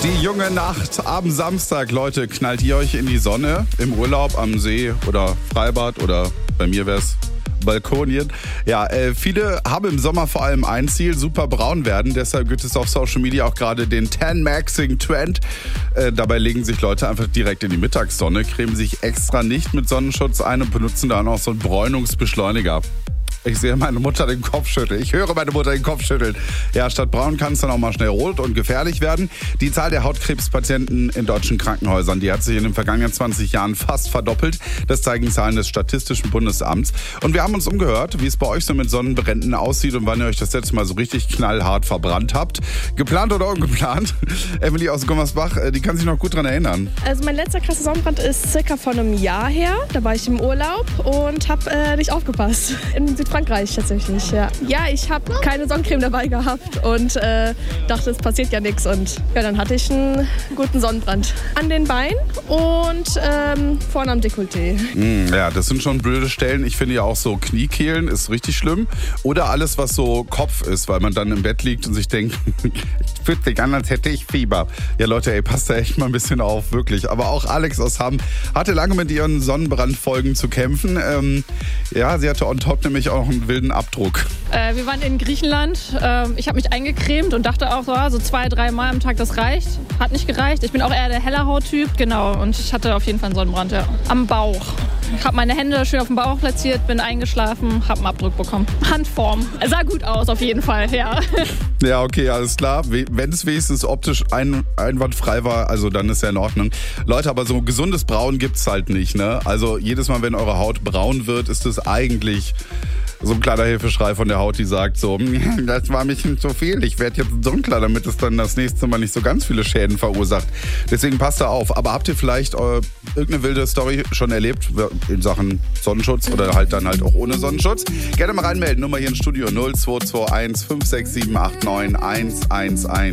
Die junge Nacht am Samstag, Leute, knallt ihr euch in die Sonne im Urlaub am See oder Freibad oder bei mir wär's Balkonien. Ja, viele haben im Sommer vor allem ein Ziel, super braun werden. Deshalb gibt es auf Social Media auch gerade den Tan-Maxing-Trend. Dabei legen sich Leute einfach direkt in die Mittagssonne, cremen sich extra nicht mit Sonnenschutz ein und benutzen dann auch so einen Bräunungsbeschleuniger. Ich sehe meine Mutter den Kopf schütteln. Ich höre meine Mutter den Kopf schütteln. Ja, statt braun kann es dann auch mal schnell rot und gefährlich werden. Die Zahl der Hautkrebspatienten in deutschen Krankenhäusern, die hat sich in den vergangenen 20 Jahren fast verdoppelt. Das zeigen Zahlen des Statistischen Bundesamts. Und wir haben uns umgehört, wie es bei euch so mit Sonnenbränden aussieht und wann ihr euch das letzte Mal so richtig knallhart verbrannt habt. Geplant oder ungeplant? Emily aus Gummersbach, die kann sich noch gut dran erinnern. Also mein letzter krasser Sonnenbrand ist circa vor einem Jahr her. Da war ich im Urlaub und habe nicht aufgepasst. In Südfrankreich tatsächlich, ja. Ja, ich habe keine Sonnencreme dabei gehabt und dachte, es passiert ja nichts. Und ja, dann hatte ich einen guten Sonnenbrand an den Beinen und vorne am Dekolleté. Ja, das sind schon blöde Stellen. Ich finde ja auch so Kniekehlen ist richtig schlimm. Oder alles, was so Kopf ist, weil man dann im Bett liegt und sich denkt, fühlt sich an, als hätte ich Fieber. Ja Leute, ey, passt da echt mal ein bisschen auf, wirklich. Aber auch Alex aus Hamm hatte lange mit ihren Sonnenbrandfolgen zu kämpfen. Ja, sie hatte on top nämlich auch einen wilden Abdruck. Wir waren in Griechenland. Ich habe mich eingecremt und dachte auch, so 2-3 Mal am Tag, das reicht. Hat nicht gereicht. Ich bin auch eher der heller Hauttyp. Genau, und ich hatte auf jeden Fall einen Sonnenbrand, ja. Am Bauch. Ich habe meine Hände schön auf dem Bauch platziert, bin eingeschlafen, habe einen Abdruck bekommen. Handform. Sah gut aus, auf jeden Fall, ja. Ja, okay, alles klar. Wenn es wenigstens optisch einwandfrei war, also dann ist ja in Ordnung. Leute, aber so gesundes Braun gibt's halt nicht, ne? Also jedes Mal, wenn eure Haut braun wird, ist es eigentlich so ein kleiner Hilfeschrei von der Haut, die sagt so, das war ein bisschen zu viel, ich werde jetzt dunkler, damit es dann das nächste Mal nicht so ganz viele Schäden verursacht. Deswegen passt da auf. Aber habt ihr vielleicht irgendeine wilde Story schon erlebt in Sachen Sonnenschutz oder halt dann halt auch ohne Sonnenschutz? Gerne mal reinmelden, Nummer hier im Studio 0221 56789 111.